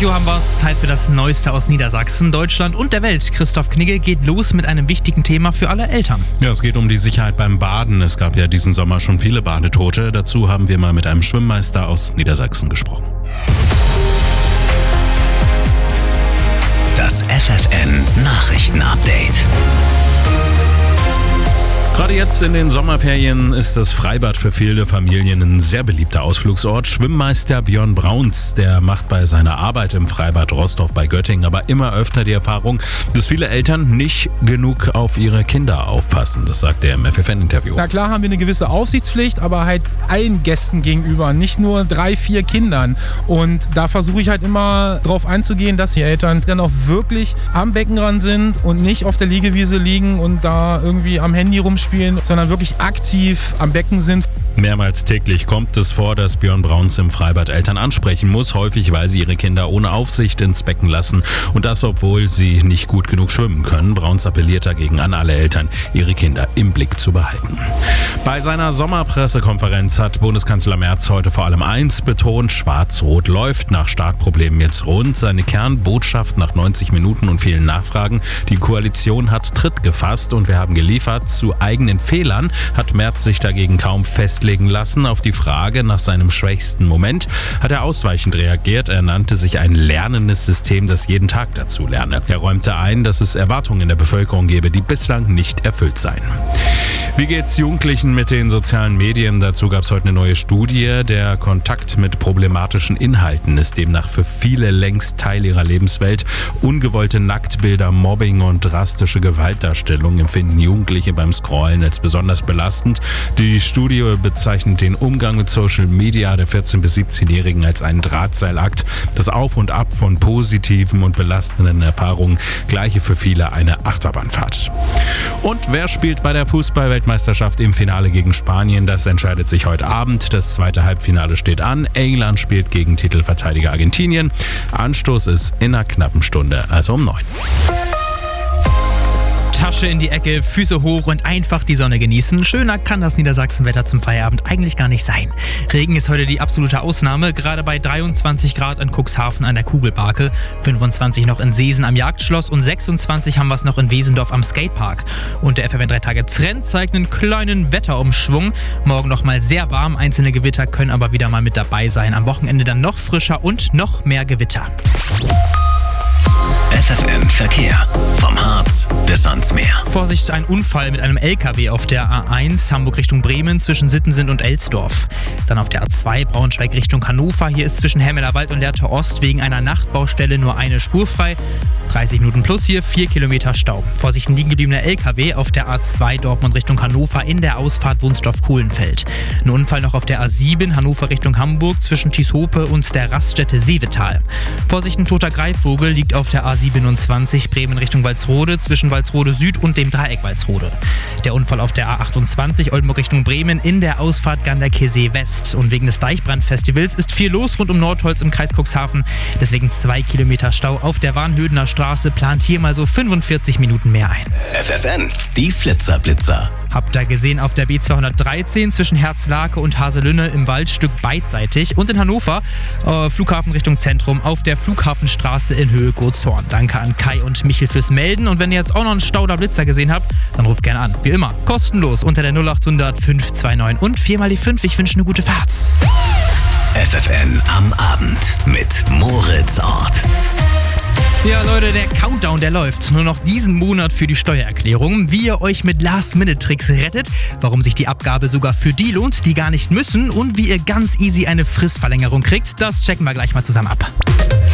Radio haben wir's. Zeit für das Neueste aus Niedersachsen, Deutschland und der Welt. Christoph Knigge geht los mit einem wichtigen Thema für alle Eltern. Ja, es geht um die Sicherheit beim Baden. Es gab ja diesen Sommer schon viele Badetote. Dazu haben wir mal mit einem Schwimmmeister aus Niedersachsen gesprochen. Das FFN-Nachrichten-Update. Gerade jetzt in den Sommerferien ist das Freibad für viele Familien ein sehr beliebter Ausflugsort. Schwimmmeister Björn Brauns, der macht bei seiner Arbeit im Freibad Rostorf bei Göttingen aber immer öfter die Erfahrung, dass viele Eltern nicht genug auf ihre Kinder aufpassen. Das sagt er im FFN-Interview. Na klar haben wir eine gewisse Aufsichtspflicht, aber halt allen Gästen gegenüber, nicht nur 3, 4 Kindern. Und da versuche ich halt immer drauf einzugehen, dass die Eltern dann auch wirklich am Beckenrand sind und nicht auf der Liegewiese liegen und da irgendwie am Handy rumspielen, sondern wirklich aktiv am Becken sind. Mehrmals täglich kommt es vor, dass Björn Brauns im Freibad Eltern ansprechen muss, häufig weil sie ihre Kinder ohne Aufsicht ins Becken lassen. Und das, obwohl sie nicht gut genug schwimmen können. Brauns appelliert dagegen an alle Eltern, ihre Kinder im Blick zu behalten. Bei seiner Sommerpressekonferenz hat Bundeskanzler Merz heute vor allem eins betont: Schwarz-Rot läuft nach Startproblemen jetzt rund. Seine Kernbotschaft nach 90 Minuten und vielen Nachfragen: Die Koalition hat Tritt gefasst und wir haben geliefert. Zu eigenen Fehlern hat Merz sich dagegen kaum festlegen lassen. Auf die Frage nach seinem schwächsten Moment hat er ausweichend reagiert. Er nannte sich ein lernendes System, das jeden Tag dazu lerne. Er räumte ein, dass es Erwartungen in der Bevölkerung gebe, die bislang nicht erfüllt seien. Wie geht's Jugendlichen mit den sozialen Medien? Dazu gab es heute eine neue Studie. Der Kontakt mit problematischen Inhalten ist demnach für viele längst Teil ihrer Lebenswelt. Ungewollte Nacktbilder, Mobbing und drastische Gewaltdarstellung empfinden Jugendliche beim Scrollen als besonders belastend. Die Studie bezeichnet den Umgang mit Social Media der 14- bis 17-Jährigen als einen Drahtseilakt. Das Auf und Ab von positiven und belastenden Erfahrungen gleiche für viele eine Achterbahnfahrt. Und wer spielt bei der Fußball-Weltmeisterschaft im Finale gegen Spanien? Das entscheidet sich heute Abend. Das zweite Halbfinale steht an. England spielt gegen Titelverteidiger Argentinien. Anstoß ist in einer knappen Stunde, also um 9. Tasche in die Ecke, Füße hoch und einfach die Sonne genießen. Schöner kann das Niedersachsenwetter zum Feierabend eigentlich gar nicht sein. Regen ist heute die absolute Ausnahme, gerade bei 23 Grad in Cuxhaven an der Kugelbarke, 25 noch in Seesen am Jagdschloss und 26 haben wir es noch in Wesendorf am Skatepark. Und der FFN 3 Tage Trend zeigt einen kleinen Wetterumschwung. Morgen noch mal sehr warm, einzelne Gewitter können aber wieder mal mit dabei sein. Am Wochenende dann noch frischer und noch mehr Gewitter. FFN Verkehr. Vom Harz bis ans Meer. Vorsicht, ein Unfall mit einem LKW auf der A1 Hamburg Richtung Bremen zwischen Sittensen und Elsdorf. Dann auf der A2 Braunschweig Richtung Hannover. Hier ist zwischen Hemmelerwald und Lehrte Ost wegen einer Nachtbaustelle nur eine Spur frei. 30 Minuten plus hier, 4 Kilometer Stau. Vorsicht, ein liegen gebliebener LKW auf der A2 Dortmund Richtung Hannover in der Ausfahrt Wunsdorf-Kohlenfeld. Ein Unfall noch auf der A7 Hannover Richtung Hamburg zwischen Thieshope und der Raststätte Seevetal. Vorsicht, ein toter Greifvogel liegt auf der A27 Bremen Richtung Walsrode zwischen Walsrode Süd und dem Dreieck Walsrode. Der Unfall auf der A28 Oldenburg Richtung Bremen in der Ausfahrt Ganderkesee West. Und wegen des Deichbrandfestivals ist viel los rund um Nordholz im Kreis Cuxhaven. Deswegen 2 Kilometer Stau auf der Warnhödener Straße. Plant hier mal so 45 Minuten mehr ein. FFN, die Flitzer-Blitzer. Habt ihr gesehen auf der B213 zwischen Herzlake und Haselünne im Waldstück beidseitig. Und in Hannover, Flughafen Richtung Zentrum, auf der Flughafenstraße in Höhe Gotshorn. Danke an Kai und Michel fürs Melden. Und wenn ihr jetzt auch noch einen Stau oder Blitzer gesehen habt, dann ruft gerne an. Wie immer, kostenlos unter der 0800 529 und 4x5. Ich wünsche eine gute Fahrt. FFN am Abend mit Moritz Ort. Ja, Leute, der Countdown, der läuft. Nur noch diesen Monat für die Steuererklärung. Wie ihr euch mit Last-Minute-Tricks rettet, warum sich die Abgabe sogar für die lohnt, die gar nicht müssen und wie ihr ganz easy eine Fristverlängerung kriegt, das checken wir gleich mal zusammen ab.